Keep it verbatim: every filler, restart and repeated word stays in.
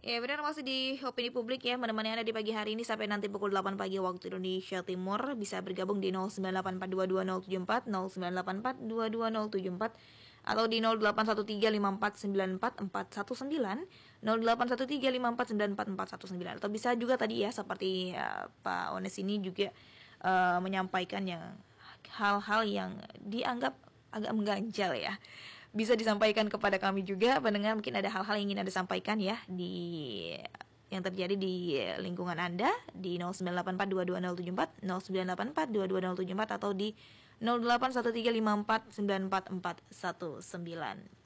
Ya benar, masih di opini publik ya, menemani Anda di pagi hari ini sampai nanti pukul delapan pagi waktu Indonesia Timur. Bisa bergabung di nol sembilan delapan empat dua dua nol tujuh empat, nol sembilan delapan empat dua dua nol tujuh empat, atau di nol delapan satu tiga lima empat sembilan empat empat satu sembilan, nol delapan satu tiga lima empat sembilan empat empat satu sembilan. Atau bisa juga tadi ya, seperti uh, Pak Ones ini juga uh, menyampaikan yang hal-hal yang dianggap agak mengganjal ya, bisa disampaikan kepada kami juga pendengar. Mungkin ada hal-hal yang ingin Anda sampaikan ya di yang terjadi di lingkungan Anda di nol sembilan delapan empat dua dua nol tujuh empat, nol sembilan delapan empat dua dua nol tujuh empat, atau di nol delapan satu tiga lima empat sembilan empat empat satu sembilan.